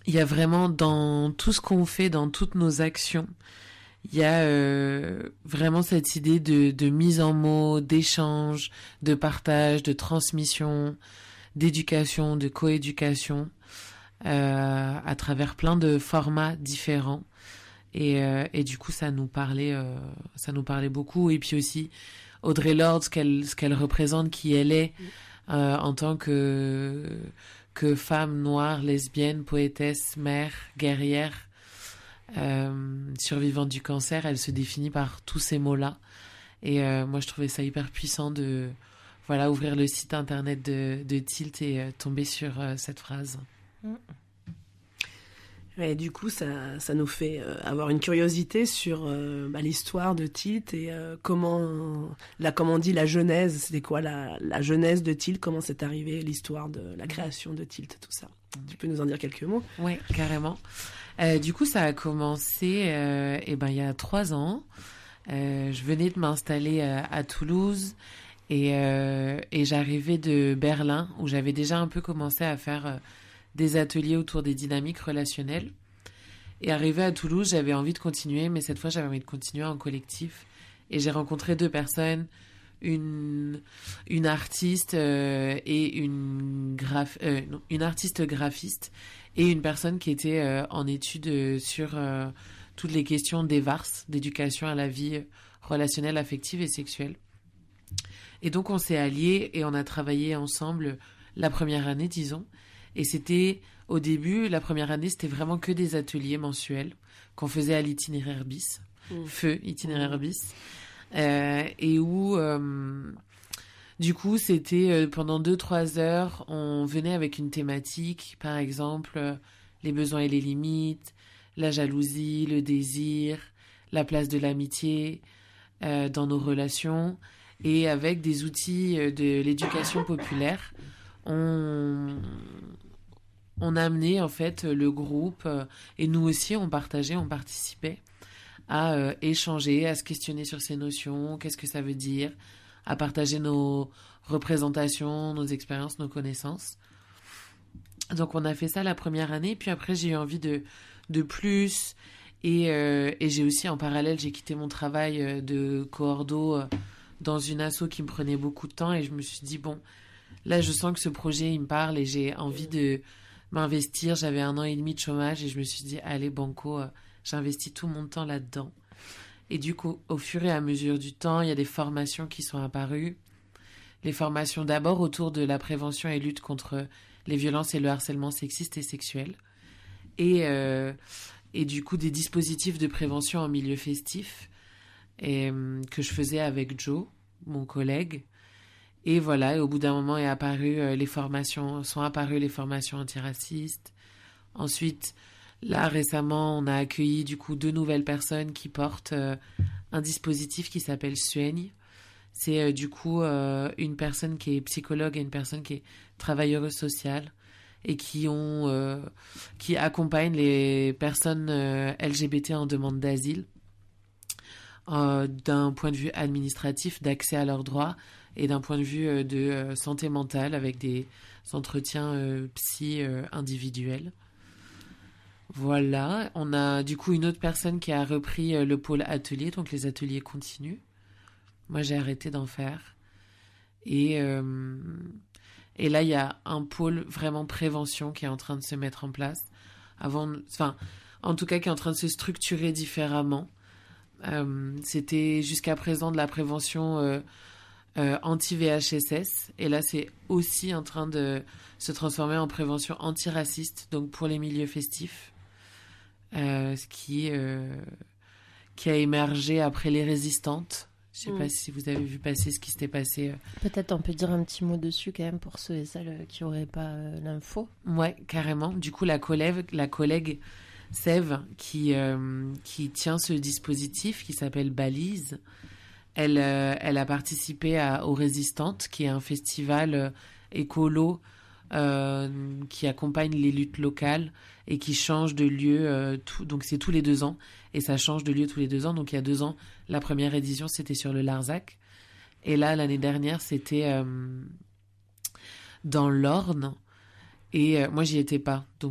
il y a vraiment dans tout ce qu'on fait, dans toutes nos actions, il y a vraiment cette idée de mise en mots, d'échange, de partage, de transmission, d'éducation, de coéducation, à travers plein de formats différents. Et du coup, ça nous parlait beaucoup. Et puis aussi, Audre Lorde, ce qu'elle représente, qui elle est, en tant que femme noire, lesbienne, poétesse, mère, guerrière, survivante du cancer, elle se définit par tous ces mots-là. Et moi, je trouvais ça hyper puissant de ouvrir le site internet de Tilt et tomber sur cette phrase. Et du coup, ça nous fait avoir une curiosité sur l'histoire de Tilt et comment on dit la genèse, c'était quoi la genèse de Tilt, comment c'est arrivé, l'histoire de la création de Tilt, tout ça. Tu peux nous en dire quelques mots? Oui, carrément. Du coup, ça a commencé il y a 3 ans. Je venais de m'installer à Toulouse et j'arrivais de Berlin où j'avais déjà un peu commencé à faire des ateliers autour des dynamiques relationnelles. Et arrivé à Toulouse, j'avais envie de continuer, mais cette fois, j'avais envie de continuer en collectif. Et j'ai rencontré 2 personnes, une artiste et une artiste graphiste et une personne qui était en études sur toutes les questions d'EVARS, d'éducation à la vie relationnelle, affective et sexuelle. Et donc, on s'est alliés et on a travaillé ensemble la première année, disons. Et c'était, au début, la première année, c'était vraiment que des ateliers mensuels qu'on faisait à l'itinéraire bis, feu itinéraire bis, et où, du coup, c'était pendant 2-3 heures, on venait avec une thématique, par exemple, les besoins et les limites, la jalousie, le désir, la place de l'amitié dans nos relations, et avec des outils de l'éducation populaire, on amenait en fait le groupe et nous aussi on partageait, on participait à échanger, à se questionner sur ces notions, qu'est-ce que ça veut dire, à partager nos représentations, nos expériences, nos connaissances. Donc on a fait ça la première année, puis après j'ai eu envie de plus et j'ai aussi en parallèle j'ai quitté mon travail de coordo dans une asso qui me prenait beaucoup de temps et je me suis dit bon, là je sens que ce projet il me parle et j'ai envie de m'investir. J'avais 1 an et demi de chômage et je me suis dit allez banco, j'investis tout mon temps là-dedans. Et du coup au fur et à mesure du temps il y a des formations qui sont apparues, les formations d'abord autour de la prévention et lutte contre les violences et le harcèlement sexiste et sexuel et du coup des dispositifs de prévention en milieu festif et que je faisais avec Joe, mon collègue. Et voilà, et au bout d'un moment sont apparues les formations antiracistes. Ensuite, là récemment, on a accueilli du coup 2 nouvelles personnes qui portent un dispositif qui s'appelle Sueigne. C'est du coup une personne qui est psychologue et une personne qui est travailleuse sociale et qui accompagnent les personnes LGBT en demande d'asile d'un point de vue administratif, d'accès à leurs droits et d'un point de vue de santé mentale avec des entretiens psy individuels. Voilà, on a du coup une autre personne qui a repris le pôle atelier, donc les ateliers continuent. Moi j'ai arrêté d'en faire. Et là il y a un pôle vraiment prévention qui est en train de se mettre en place. En tout cas qui est en train de se structurer différemment. C'était jusqu'à présent de la prévention anti-VHSS et là c'est aussi en train de se transformer en prévention antiraciste, donc pour les milieux festifs, ce qui a émergé après les résistantes. Je sais pas si vous avez vu passer ce qui s'était passé. Peut-être on peut dire un petit mot dessus quand même pour ceux et celles qui n'auraient pas l'info. Ouais, carrément. Du coup la collègue Sève qui tient ce dispositif qui s'appelle Balise, elle a participé aux Résistantes, qui est un festival écolo qui accompagne les luttes locales et qui change de lieu. Donc c'est tous les 2 ans et ça change de lieu tous les 2 ans. Donc il y a 2 ans, la première édition c'était sur le Larzac et là l'année dernière c'était dans l'Orne et moi j'y étais pas. Donc